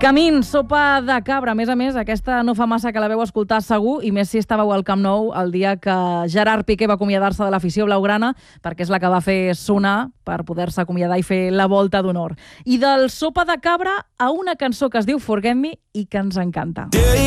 Camín, sopa de cabra. A més, aquesta no fa massa que la veu escoltar segur, i més si estàveu al Camp Nou el dia que Gerard Piqué va acomiadar-se de l'afició blaugrana, perquè és la que va fer sonar per poder-se acomiadar i fer la volta d'honor. I del sopa de cabra a una cançó que es diu Forget Me i que ens encanta.